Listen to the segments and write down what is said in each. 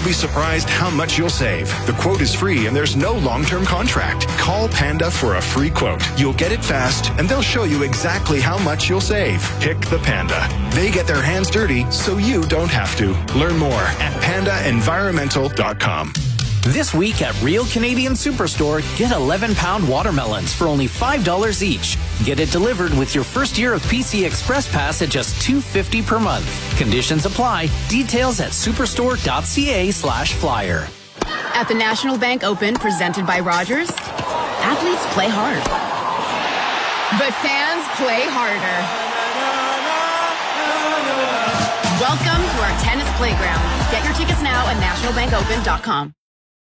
You'll be surprised how much you'll save. The quote is free and there's no long-term contract. Call Panda for a free quote. You'll get it fast and they'll show you exactly how much you'll save. Pick the Panda. They get their hands dirty so you don't have to. Learn more at pandaenvironmental.com. This week at Real Canadian Superstore, get 11-pound watermelons for only $5 each. Get it delivered with your first year of PC Express Pass at just $2.50 per month. Conditions apply. Details at superstore.ca/flyer. At the National Bank Open presented by Rogers, athletes play hard, but fans play harder. Welcome to our tennis playground. Get your tickets now at nationalbankopen.com.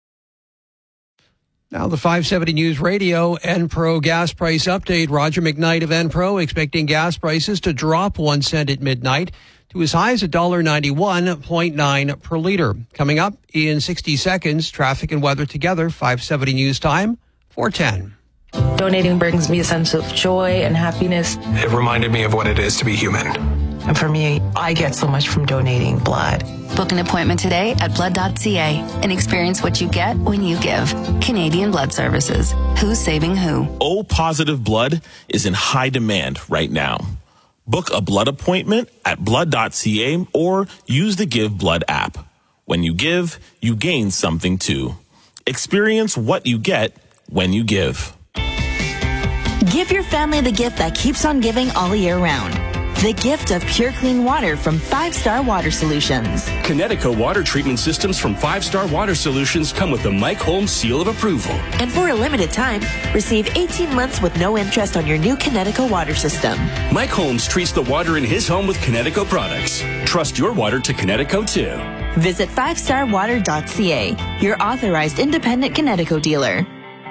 Now the 570 News Radio Enpro gas price update. Roger McKnight of Enpro expecting gas prices to drop 1 cent at midnight to as high as $1.91.9 per liter. Coming up in 60 seconds, traffic and weather together. 570 News Time, 4:10. Donating brings me a sense of joy and happiness. It reminded me of what it is to be human. And for me, I get so much from donating blood. Book an appointment today at blood.ca and experience what you get when you give. Canadian Blood Services. Who's saving who? O-positive blood is in high demand right now. Book a blood appointment at blood.ca or use the Give Blood app. When you give, you gain something too. Experience what you get when you give. Give your family the gift that keeps on giving all year round. The gift of pure clean water from 5 Star Water Solutions. Kinetico water treatment systems from 5 Star Water Solutions come with the Mike Holmes seal of approval. And for a limited time, receive 18 months with no interest on your new Kinetico water system. Mike Holmes treats the water in his home with Kinetico products. Trust your water to Kinetico too. Visit 5starwater.ca, your authorized independent Kinetico dealer.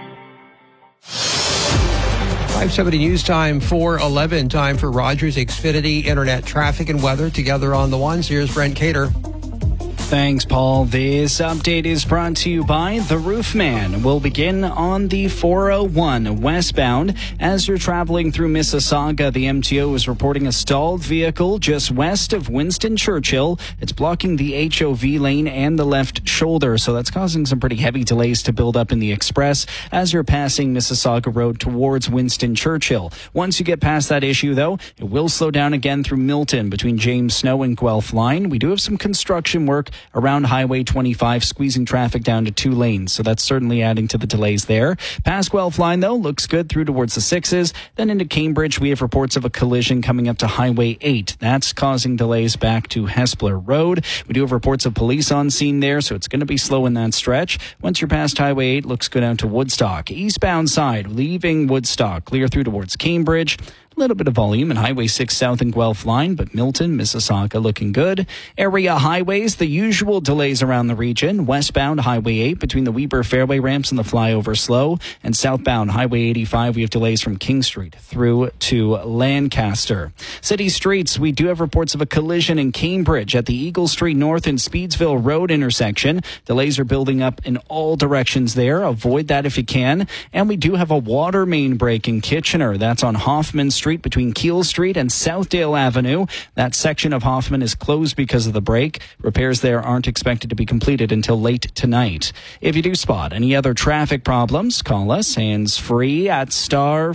570 News Time, 4:11. Time for Rogers Xfinity Internet traffic and weather together on the ones. Here's Brent Cater. Thanks, Paul. This update is brought to you by The Roofman. We'll begin on the 401 westbound. As you're traveling through Mississauga, the MTO is reporting a stalled vehicle just west of Winston Churchill. It's blocking the HOV lane and the left shoulder, so that's causing some pretty heavy delays to build up in the express as you're passing Mississauga Road towards Winston Churchill. Once you get past that issue, though, it will slow down again through Milton between James Snow and Guelph Line. We do have some construction work around Highway 25, squeezing traffic down to 2 lanes. So that's certainly adding to the delays there. Past Guelph Line, though, looks good through towards the 6s. Then into Cambridge, we have reports of a collision coming up to Highway 8. That's causing delays back to Hespeler Road. We do have reports of police on scene there, so it's going to be slow in that stretch. Once you're past Highway 8, looks good out to Woodstock. Eastbound side, leaving Woodstock, clear through towards Cambridge. A little bit of volume in Highway 6 south and Guelph Line, but Milton, Mississauga looking good. Area highways, the usual delays around the region. Westbound Highway 8 between the Weber Fairway ramps and the flyover slow. And southbound Highway 85, we have delays from King Street through to Lancaster. City streets, we do have reports of a collision in Cambridge at the Eagle Street North and Speedsville Road intersection. Delays are building up in all directions there. Avoid that if you can. And we do have a water main break in Kitchener. That's on Hoffman Street between Keele Street and Southdale Avenue. That section of Hoffman is closed because of the break. Repairs there aren't expected to be completed until late tonight. If you do spot any other traffic problems, call us hands-free at star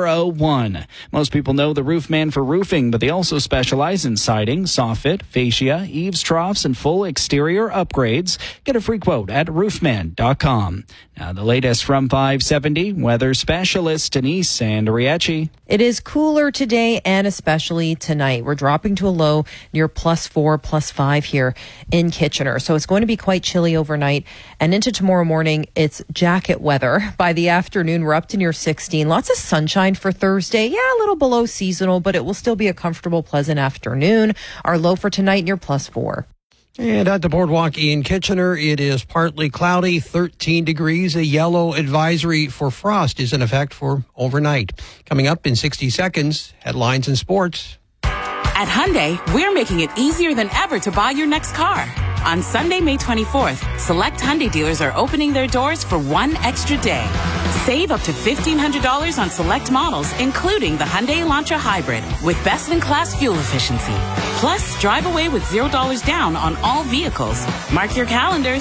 401. Most people know the Roofman for roofing, but they also specialize in siding, soffit, fascia, eaves, troughs, and full exterior upgrades. Get a free quote at roofman.com. Now the latest from 570, weather specialist Denise Andriecci. It is cooler today and especially tonight. We're dropping to a low near +4, +5 here in Kitchener. So it's going to be quite chilly overnight. And into tomorrow morning, it's jacket weather. By the afternoon, we're up to near 16. Lots of sunshine for Thursday. Yeah, a little below seasonal, but it will still be a comfortable, pleasant afternoon. Our low for tonight near +4. And at the boardwalk in Kitchener, it is partly cloudy, 13 degrees. A yellow advisory for frost is in effect for overnight. Coming up in 60 seconds, headlines and sports. At Hyundai, we're making it easier than ever to buy your next car. On Sunday, May 24th, select Hyundai dealers are opening their doors for one extra day. Save up to $1,500 on select models, including the Hyundai Elantra Hybrid, with best-in-class fuel efficiency. Plus, drive away with $0 down on all vehicles. Mark your calendars.